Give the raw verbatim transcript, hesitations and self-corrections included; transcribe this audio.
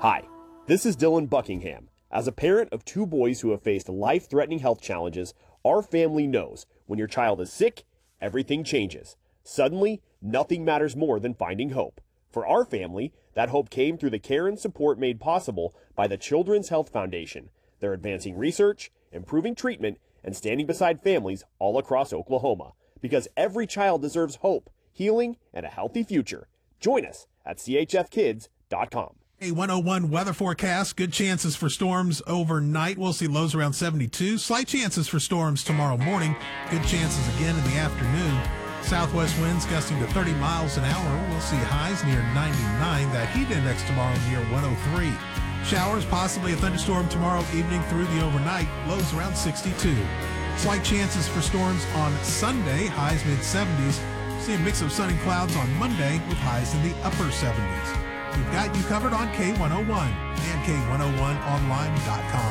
Hi, this is Dylan Buckingham. As a parent of two boys who have faced life-threatening health challenges, our family knows when your child is sick, everything changes. Suddenly, nothing matters more than finding hope. For our family, that hope came through the care and support made possible by the Children's Health Foundation. They're advancing research, improving treatment, and standing beside families all across Oklahoma. Because every child deserves hope, healing, and a healthy future. Join us at C H F kids dot com. A one oh one weather forecast. Good chances for storms overnight. We'll see lows around seventy-two. Slight chances for storms tomorrow morning. Good chances again in the afternoon. Southwest winds gusting to thirty miles an hour. We'll see highs near ninety-nine. That heat index tomorrow near one oh three. Showers, possibly a thunderstorm tomorrow evening through the overnight. Lows around sixty-two. Slight chances for storms on Sunday. Highs mid seventies. See a mix of sun and clouds on Monday with highs in the upper seventies. We've got you covered on K one oh one and K one oh one online dot com.